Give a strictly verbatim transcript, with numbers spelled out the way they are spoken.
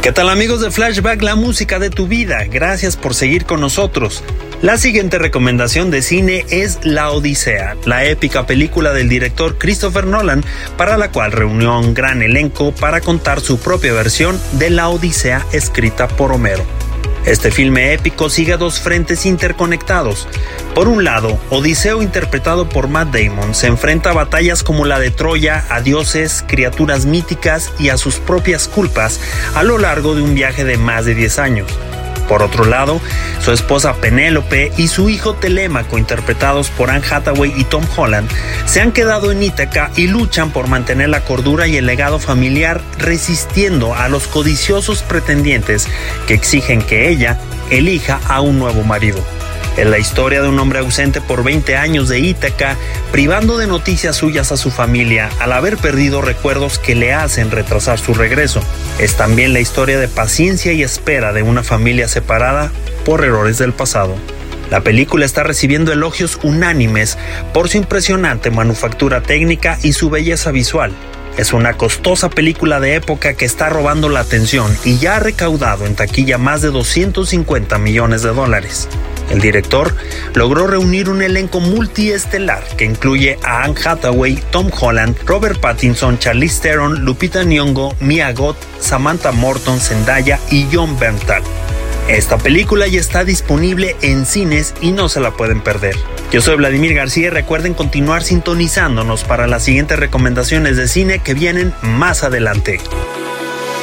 ¿Qué tal, amigos de Flashback, la música de tu vida? Gracias por seguir con nosotros. La siguiente recomendación de cine es La Odisea, la épica película del director Christopher Nolan, para la cual reunió a un gran elenco para contar su propia versión de la Odisea escrita por Homero. Este filme épico sigue dos frentes interconectados. Por un lado, Odiseo, interpretado por Matt Damon, se enfrenta a batallas como la de Troya, a dioses, criaturas míticas y a sus propias culpas a lo largo de un viaje de más de diez años. Por otro lado, su esposa Penélope y su hijo Telémaco, interpretados por Anne Hathaway y Tom Holland, se han quedado en Ítaca y luchan por mantener la cordura y el legado familiar, resistiendo a los codiciosos pretendientes que exigen que ella elija a un nuevo marido. Es la historia de un hombre ausente por veinte años de Ítaca, privando de noticias suyas a su familia al haber perdido recuerdos que le hacen retrasar su regreso. Es también la historia de paciencia y espera de una familia separada por errores del pasado. La película está recibiendo elogios unánimes por su impresionante manufactura técnica y su belleza visual. Es una costosa película de época que está robando la atención y ya ha recaudado en taquilla más de doscientos cincuenta millones de dólares. El director logró reunir un elenco multiestelar que incluye a Anne Hathaway, Tom Holland, Robert Pattinson, Charlize Theron, Lupita Nyong'o, Mia Goth, Samantha Morton, Zendaya y Jon Bernthal. Esta película ya está disponible en cines y no se la pueden perder. Yo soy Vladimir García y recuerden continuar sintonizándonos para las siguientes recomendaciones de cine que vienen más adelante.